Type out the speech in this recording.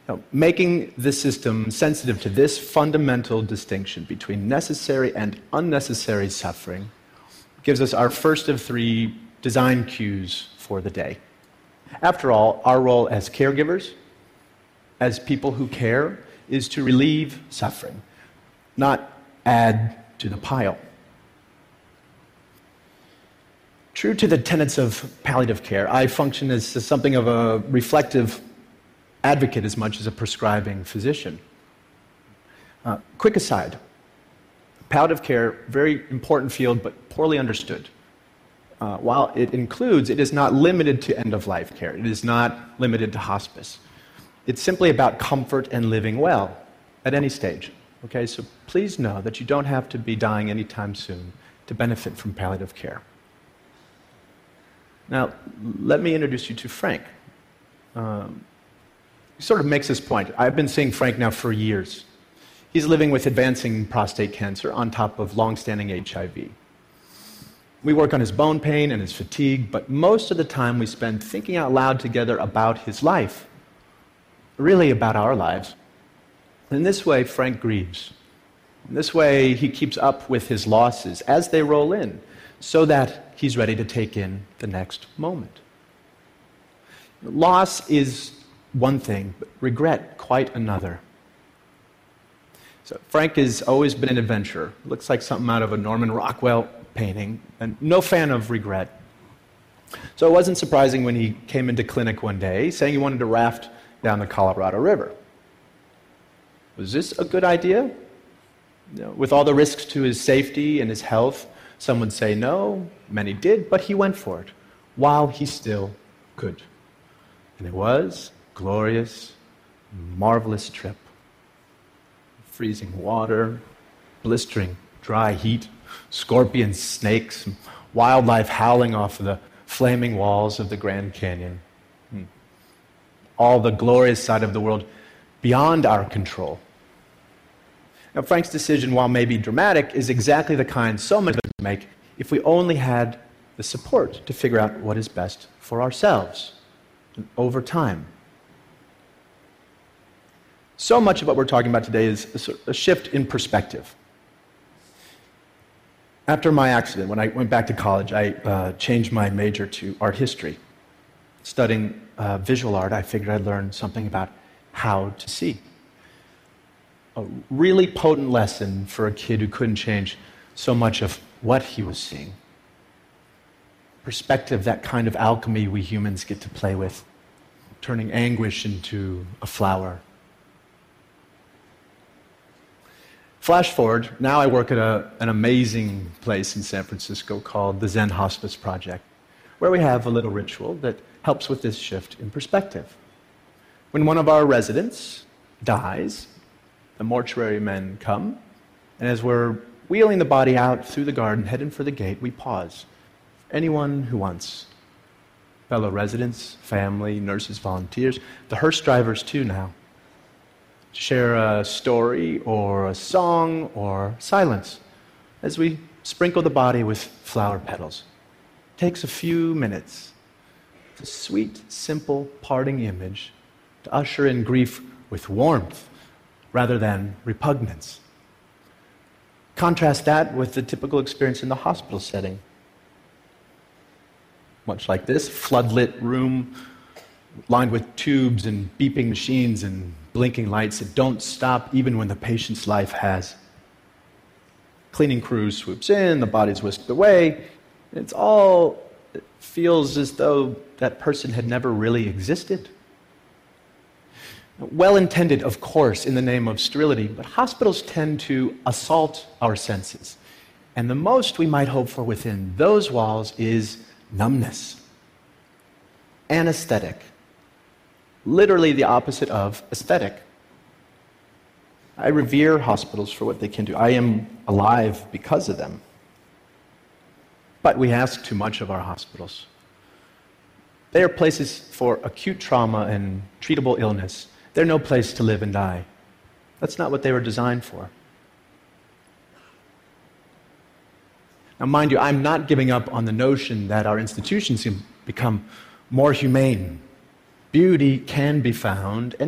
Now, making the system sensitive to this fundamental distinction between necessary and unnecessary suffering gives us our first of 3 design cues for the day. After all, our role as caregivers, as people who care, is to relieve suffering, not add to the pile. True to the tenets of palliative care, I function as something of a reflective advocate as much as a prescribing physician. Quick aside, palliative care, very important field, but poorly understood. While it includes, it is not limited to end-of-life care. It is not limited to hospice. It's simply about comfort and living well at any stage. Okay, so please know that you don't have to be dying anytime soon to benefit from palliative care. Now, let me introduce you to Frank. He sort of makes this point. I've been seeing Frank now for years. He's living with advancing prostate cancer on top of long-standing HIV. We work on his bone pain and his fatigue, but most of the time we spend thinking out loud together about his life, really about our lives. In this way, Frank grieves. In this way, he keeps up with his losses as they roll in, so that he's ready to take in the next moment. Loss is one thing, but regret quite another. So Frank has always been an adventurer. Looks like something out of a Norman Rockwell painting, and no fan of regret. So it wasn't surprising when he came into clinic one day saying he wanted to raft down the Colorado River. Was this a good idea? With all the risks to his safety and his health, some would say no, many did, but he went for it while he still could. And it was a glorious, marvelous trip. Freezing water, blistering dry heat, scorpions, snakes, wildlife howling off the flaming walls of the Grand Canyon. All the glorious side of the world beyond our control. Now, Frank's decision, while maybe dramatic, is exactly the kind so many of us make if we only had the support to figure out what is best for ourselves and over time. So much of what we're talking about today is a shift in perspective. After my accident, when I went back to college, I changed my major to art history. Studying visual art, I figured I'd learn something about how to see. A really potent lesson for a kid who couldn't change so much of what he was seeing. Perspective, that kind of alchemy we humans get to play with, turning anguish into a flower. Flash forward, now I work at an amazing place in San Francisco called the Zen Hospice Project, where we have a little ritual that helps with this shift in perspective. When one of our residents dies, the mortuary men come, and as we're wheeling the body out through the garden, heading for the gate, we pause. Anyone who wants. Fellow residents, family, nurses, volunteers, the hearse drivers too now. Share a story or a song or silence as we sprinkle the body with flower petals. It takes a few minutes. It's a sweet, simple parting image to usher in grief with warmth rather than repugnance. Contrast that with the typical experience in the hospital setting. Much like this, floodlit room lined with tubes and beeping machines and blinking lights that don't stop even when the patient's life has. Cleaning crew swoops in, the body's whisked away. It feels as though that person had never really existed. Well-intended, of course, in the name of sterility, but hospitals tend to assault our senses. And the most we might hope for within those walls is numbness. Anesthetic. Literally the opposite of aesthetic. I revere hospitals for what they can do. I am alive because of them. But we ask too much of our hospitals. They are places for acute trauma and treatable illness. They're no place to live and die. That's not what they were designed for. Now, mind you, I'm not giving up on the notion that our institutions can become more humane. Beauty can be found